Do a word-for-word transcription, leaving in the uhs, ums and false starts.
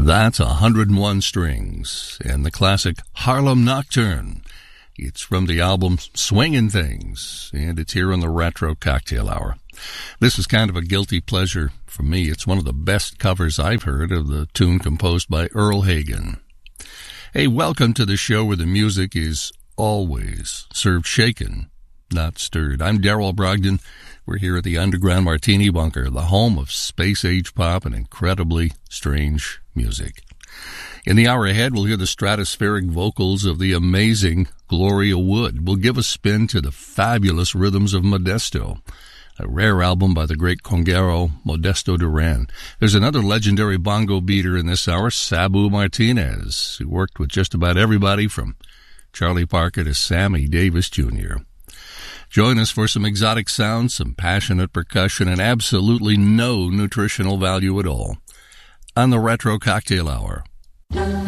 That's one hundred one Strings and the classic Harlem Nocturne. It's from the album Swingin' Things, and it's here on the Retro Cocktail Hour. This is kind of a guilty pleasure for me. It's one of the best covers I've heard of the tune composed by Earl Hagen. Hey, welcome to the show where the music is always served shaken, not stirred. I'm Darrell Brogdon. We're here at the Underground Martini Bunker, the home of space-age pop and incredibly strange music. In the hour ahead, we'll hear the stratospheric vocals of the amazing Gloria Wood. We'll give a spin to the fabulous rhythms of Modesto, a rare album by the great conguero Modesto Duran. There's another legendary bongo beater in this hour, Sabu Martinez, who worked with just about everybody from Charlie Parker to Sammy Davis Junior Join us for some exotic sounds, some passionate percussion, and absolutely no nutritional value at all on the Retro Cocktail Hour.